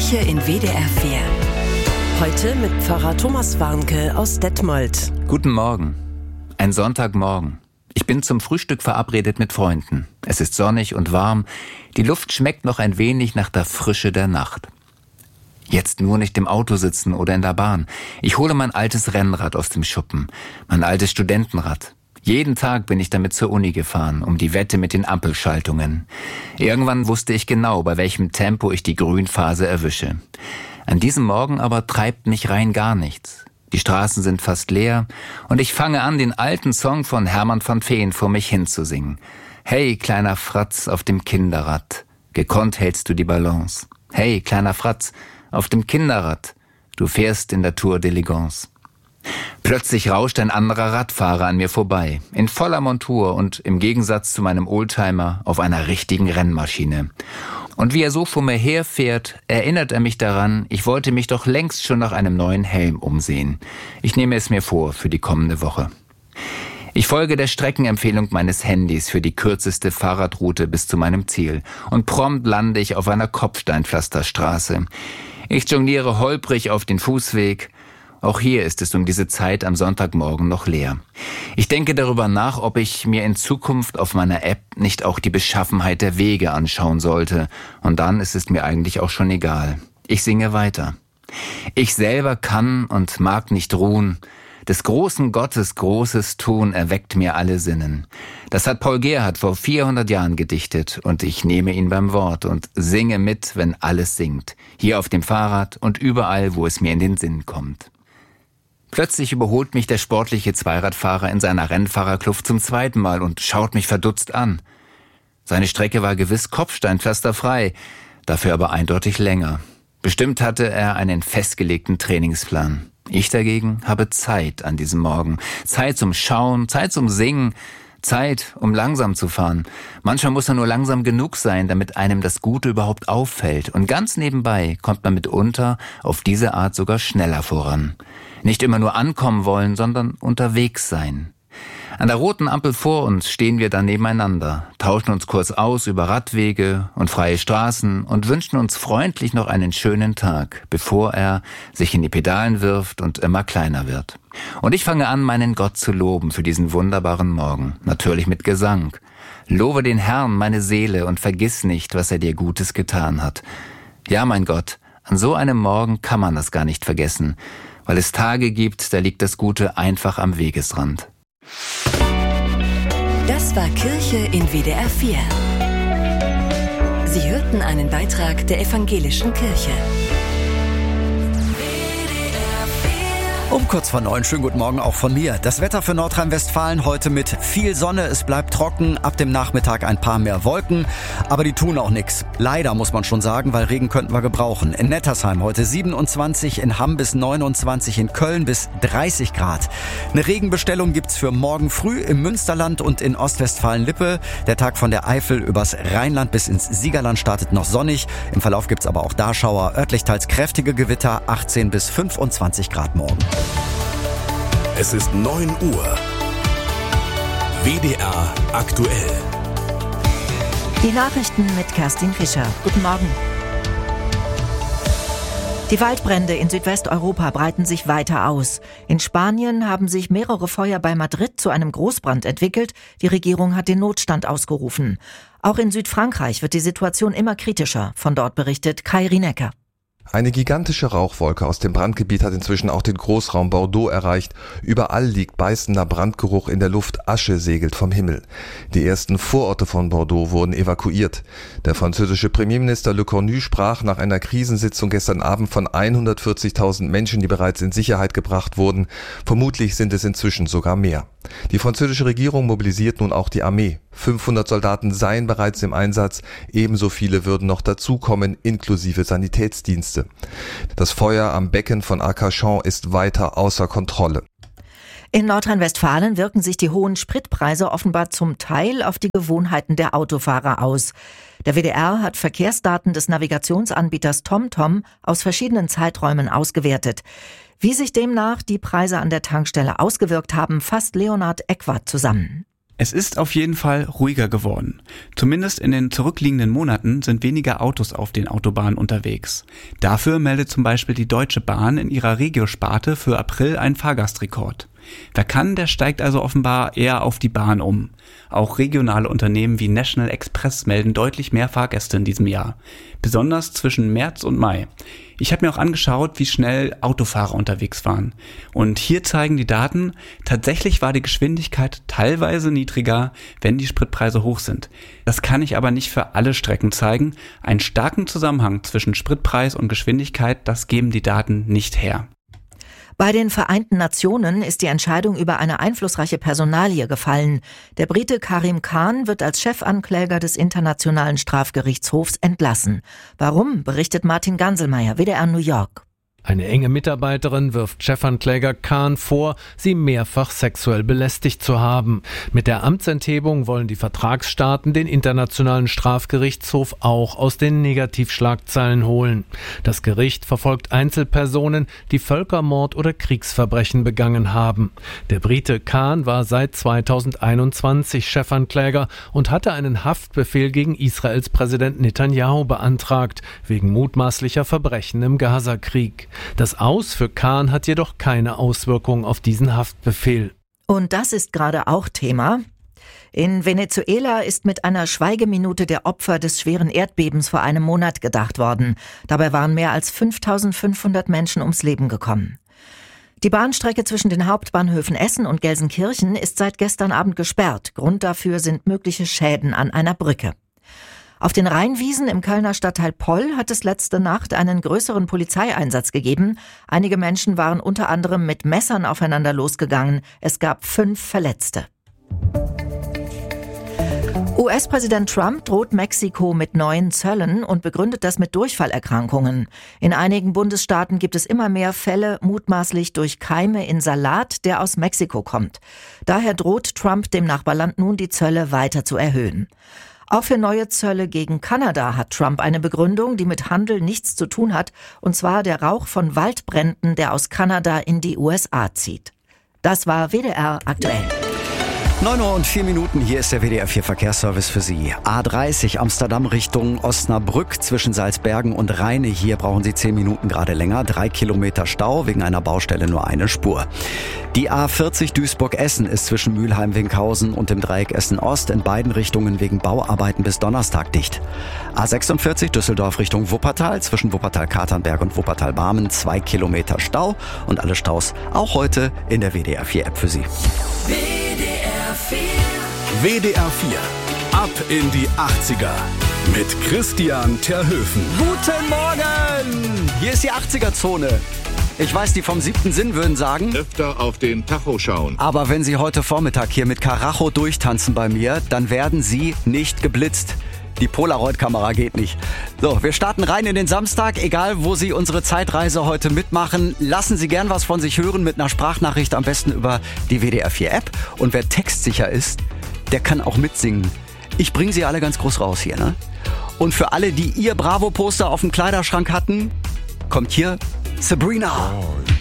Kirche in WDR 4. Heute mit Pfarrer Thomas Warnke aus Detmold. Guten Morgen. Ein Sonntagmorgen. Ich bin zum Frühstück verabredet mit Freunden. Es ist sonnig und warm. Die Luft schmeckt noch ein wenig nach der Frische der Nacht. Jetzt nur nicht im Auto sitzen oder in der Bahn. Ich hole mein altes Rennrad aus dem Schuppen. Mein altes Studentenrad. Jeden Tag bin ich damit zur Uni gefahren, um die Wette mit den Ampelschaltungen. Irgendwann wusste ich genau, bei welchem Tempo ich die Grünphase erwische. An diesem Morgen aber treibt mich rein gar nichts. Die Straßen sind fast leer und ich fange an, den alten Song von Hermann van Veen vor mich hinzusingen. Hey, kleiner Fratz auf dem Kinderrad, gekonnt hältst du die Balance. Hey, kleiner Fratz auf dem Kinderrad, du fährst in der Tour d'Elegance. Plötzlich rauscht ein anderer Radfahrer an mir vorbei, in voller Montur und im Gegensatz zu meinem Oldtimer auf einer richtigen Rennmaschine. Und wie er so vor mir herfährt, erinnert er mich daran, ich wollte mich doch längst schon nach einem neuen Helm umsehen. Ich nehme es mir vor für die kommende Woche. Ich folge der Streckenempfehlung meines Handys für die kürzeste Fahrradroute bis zu meinem Ziel und prompt lande ich auf einer Kopfsteinpflasterstraße. Ich jongliere holprig auf den Fußweg. Auch hier ist es um diese Zeit am Sonntagmorgen noch leer. Ich denke darüber nach, ob ich mir in Zukunft auf meiner App nicht auch die Beschaffenheit der Wege anschauen sollte. Und dann ist es mir eigentlich auch schon egal. Ich singe weiter. Ich selber kann und mag nicht ruhen. Des großen Gottes großes Tun erweckt mir alle Sinnen. Das hat Paul Gerhardt vor 400 Jahren gedichtet und ich nehme ihn beim Wort und singe mit, wenn alles singt. Hier auf dem Fahrrad und überall, wo es mir in den Sinn kommt. Plötzlich überholt mich der sportliche Zweiradfahrer in seiner Rennfahrerkluft zum zweiten Mal und schaut mich verdutzt an. Seine Strecke war gewiss kopfsteinpflasterfrei, dafür aber eindeutig länger. Bestimmt hatte er einen festgelegten Trainingsplan. Ich dagegen habe Zeit an diesem Morgen. Zeit zum Schauen, Zeit zum Singen, Zeit, um langsam zu fahren. Manchmal muss er nur langsam genug sein, damit einem das Gute überhaupt auffällt. Und ganz nebenbei kommt man mitunter auf diese Art sogar schneller voran. Nicht immer nur ankommen wollen, sondern unterwegs sein. An der roten Ampel vor uns stehen wir dann nebeneinander, tauschen uns kurz aus über Radwege und freie Straßen und wünschen uns freundlich noch einen schönen Tag, bevor er sich in die Pedalen wirft und immer kleiner wird. Und ich fange an, meinen Gott zu loben für diesen wunderbaren Morgen, natürlich mit Gesang. Lobe den Herrn, meine Seele, und vergiss nicht, was er dir Gutes getan hat. Ja, mein Gott, an so einem Morgen kann man das gar nicht vergessen, weil es Tage gibt, da liegt das Gute einfach am Wegesrand. Das war Kirche in WDR 4. Sie hörten einen Beitrag der Evangelischen Kirche. Um kurz vor 9, schönen guten Morgen auch von mir. Das Wetter für Nordrhein-Westfalen heute mit viel Sonne, es bleibt trocken, ab dem Nachmittag ein paar mehr Wolken, aber die tun auch nichts. Leider muss man schon sagen, weil Regen könnten wir gebrauchen. In Nettersheim heute 27, in Hamm bis 29, in Köln bis 30 Grad. Eine Regenbestellung gibt's für morgen früh im Münsterland und in Ostwestfalen-Lippe. Der Tag von der Eifel übers Rheinland bis ins Siegerland startet noch sonnig. Im Verlauf gibt's aber auch da Schauer, örtlich teils kräftige Gewitter, 18 bis 25 Grad morgen. Es ist 9 Uhr. WDR aktuell. Die Nachrichten mit Kerstin Fischer. Guten Morgen. Die Waldbrände in Südwesteuropa breiten sich weiter aus. In Spanien haben sich mehrere Feuer bei Madrid zu einem Großbrand entwickelt. Die Regierung hat den Notstand ausgerufen. Auch in Südfrankreich wird die Situation immer kritischer. Von dort berichtet Kai Rienecker. Eine gigantische Rauchwolke aus dem Brandgebiet hat inzwischen auch den Großraum Bordeaux erreicht. Überall liegt beißender Brandgeruch in der Luft, Asche segelt vom Himmel. Die ersten Vororte von Bordeaux wurden evakuiert. Der französische Premierminister Le Cornu sprach nach einer Krisensitzung gestern Abend von 140.000 Menschen, die bereits in Sicherheit gebracht wurden. Vermutlich sind es inzwischen sogar mehr. Die französische Regierung mobilisiert nun auch die Armee. 500 Soldaten seien bereits im Einsatz, ebenso viele würden noch dazukommen, inklusive Sanitätsdienste. Das Feuer am Becken von Arcachon ist weiter außer Kontrolle. In Nordrhein-Westfalen wirken sich die hohen Spritpreise offenbar zum Teil auf die Gewohnheiten der Autofahrer aus. Der WDR hat Verkehrsdaten des Navigationsanbieters TomTom aus verschiedenen Zeiträumen ausgewertet. Wie sich demnach die Preise an der Tankstelle ausgewirkt haben, fasst Leonhard Eckwart zusammen. Es ist auf jeden Fall ruhiger geworden. Zumindest in den zurückliegenden Monaten sind weniger Autos auf den Autobahnen unterwegs. Dafür meldet zum Beispiel die Deutsche Bahn in ihrer Regio-Sparte für April einen Fahrgastrekord. Wer kann, der steigt also offenbar eher auf die Bahn um. Auch regionale Unternehmen wie National Express melden deutlich mehr Fahrgäste in diesem Jahr. Besonders zwischen März und Mai. Ich habe mir auch angeschaut, wie schnell Autofahrer unterwegs waren. Und hier zeigen die Daten, tatsächlich war die Geschwindigkeit teilweise niedriger, wenn die Spritpreise hoch sind. Das kann ich aber nicht für alle Strecken zeigen. Einen starken Zusammenhang zwischen Spritpreis und Geschwindigkeit, das geben die Daten nicht her. Bei den Vereinten Nationen ist die Entscheidung über eine einflussreiche Personalie gefallen. Der Brite Karim Khan wird als Chefankläger des Internationalen Strafgerichtshofs entlassen. Warum, berichtet Martin Ganselmeier, WDR New York. Eine enge Mitarbeiterin wirft Chefankläger Khan vor, sie mehrfach sexuell belästigt zu haben. Mit der Amtsenthebung wollen die Vertragsstaaten den Internationalen Strafgerichtshof auch aus den Negativschlagzeilen holen. Das Gericht verfolgt Einzelpersonen, die Völkermord oder Kriegsverbrechen begangen haben. Der Brite Khan war seit 2021 Chefankläger und hatte einen Haftbefehl gegen Israels Präsident Netanyahu beantragt, wegen mutmaßlicher Verbrechen im Gazakrieg. Das Aus für Khan hat jedoch keine Auswirkung auf diesen Haftbefehl. Und das ist gerade auch Thema. In Venezuela ist mit einer Schweigeminute der Opfer des schweren Erdbebens vor einem Monat gedacht worden. Dabei waren mehr als 5.500 Menschen ums Leben gekommen. Die Bahnstrecke zwischen den Hauptbahnhöfen Essen und Gelsenkirchen ist seit gestern Abend gesperrt. Grund dafür sind mögliche Schäden an einer Brücke. Auf den Rheinwiesen im Kölner Stadtteil Poll hat es letzte Nacht einen größeren Polizeieinsatz gegeben. Einige Menschen waren unter anderem mit Messern aufeinander losgegangen. Es gab 5 Verletzte. US-Präsident Trump droht Mexiko mit neuen Zöllen und begründet das mit Durchfallerkrankungen. In einigen Bundesstaaten gibt es immer mehr Fälle, mutmaßlich durch Keime in Salat, der aus Mexiko kommt. Daher droht Trump dem Nachbarland nun, die Zölle weiter zu erhöhen. Auch für neue Zölle gegen Kanada hat Trump eine Begründung, die mit Handel nichts zu tun hat, und zwar der Rauch von Waldbränden, der aus Kanada in die USA zieht. Das war WDR aktuell. 9:04, hier ist der WDR 4 Verkehrsservice für Sie. A30 Amsterdam Richtung Osnabrück zwischen Salzbergen und Rheine. Hier brauchen Sie 10 Minuten gerade länger. 3 Kilometer Stau, wegen einer Baustelle nur eine Spur. Die A40 Duisburg-Essen ist zwischen Mülheim-Winkhausen und dem Dreieck Essen-Ost in beiden Richtungen wegen Bauarbeiten bis Donnerstag dicht. A46 Düsseldorf Richtung Wuppertal zwischen Wuppertal-Katernberg und Wuppertal-Barmen 2 Kilometer Stau und alle Staus auch heute in der WDR 4 App für Sie. WDR 4. Ab in die 80er. Mit Christian Terhöfen. Guten Morgen! Hier ist die 80er-Zone. Ich weiß, die vom 7. Sinn würden sagen, öfter auf den Tacho schauen. Aber wenn Sie heute Vormittag hier mit Karacho durchtanzen bei mir, dann werden Sie nicht geblitzt. Die Polaroid-Kamera geht nicht. So, wir starten rein in den Samstag. Egal, wo Sie unsere Zeitreise heute mitmachen, lassen Sie gern was von sich hören mit einer Sprachnachricht, am besten über die WDR 4 App. Und wer textsicher ist, der kann auch mitsingen. Ich bringe Sie alle ganz groß raus hier, ne? Und für alle, die ihr Bravo-Poster auf dem Kleiderschrank hatten, kommt hier Sabrina.